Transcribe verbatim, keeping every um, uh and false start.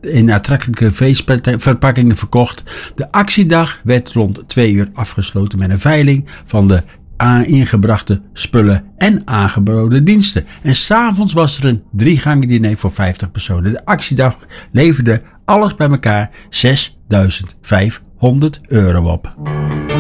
in aantrekkelijke feestverpakkingen verkocht. De actiedag werd rond twee uur afgesloten met een veiling van de ingebrachte spullen en aangeboden diensten. En s'avonds was er een driegangen diner voor vijftig personen. De actiedag leverde alles bij elkaar zesduizend vijfhonderd euro op.